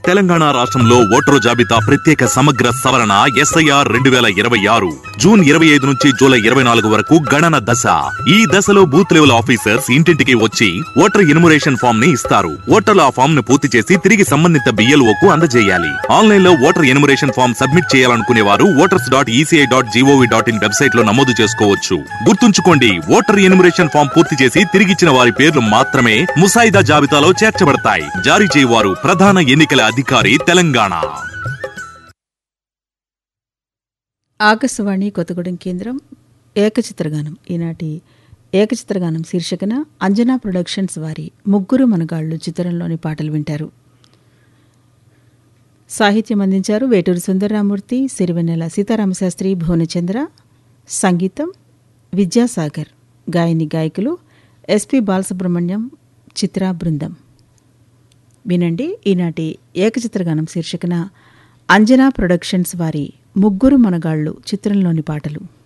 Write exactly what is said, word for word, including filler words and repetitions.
తెలంగాణ రాష్ట్రంలో ఓటరు జాబితా ప్రత్యేక సమగ్ర సవరణ ఎస్ఐఆర్ రెండు వేల ఇరవై ఆరు జూన్ ఇరవై ఐదు నుంచి జూలై ఇరవై నాలుగు వరకు గణన దశ. ఈ దశలో బూత్ లెవెల్ ఆఫీసర్స్ ఇంటింటికి వచ్చి ఓటర్ ఎన్యుమరేషన్ ఫామ్ ని ఇస్తారు. ఓటర్లు ఆ ఫామ్ ను పూర్తి చేసి తిరిగి సంబంధిత బిఎల్ఓకు అందజేయాలి. ఆన్లైన్ లో ఓటర్ ఎన్యుమరేషన్ ఫామ్ సబ్మిట్ చేయాలనుకునే వారు voters dot ECI dot GOV dot in website లో నమోదు చేసుకోవచ్చు. గుర్తుంచుకోండి, ఓటర్ ఎన్యుమరేషన్ ఫామ్ పూర్తి చేసి తిరిగిచ్చిన వారి పేర్లు మాత్రమే ముసాయిదా జాబితాలో చేర్చబడతాయి. జారీ చేయవారు ప్రధాన ఎన్నికల అధికారి, తెలంగాణ. ఆకాశవాణి కొత్తగూడెం కేంద్రం ఏకచిత్రగానం. ఈనాటి ఏకచిత్రగానం శీర్షికన అంజనా ప్రొడక్షన్స్ వారి ముగ్గురు మనగాళ్లు చిత్రంలోని పాటలు వింటారు. సాహిత్యం అందించారు వేటూరి సుందరరామూర్తి, సిరివెన్నెల సీతారామశాస్త్రి, భువనచంద్ర. సంగీతం విద్యాసాగర్. గాయని గాయకులు ఎస్పి బాలసుబ్రహ్మణ్యం, చిత్రా బృందం. వినండి ఈనాటి ఏకచిత్రగానం శీర్షికన అంజనా ప్రొడక్షన్స్ వారి ముగ్గురు మనగాళ్లు చిత్రంలోని పాటలు.